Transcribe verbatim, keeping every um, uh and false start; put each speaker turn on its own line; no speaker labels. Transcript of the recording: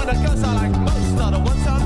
of the girls are like most of the ones I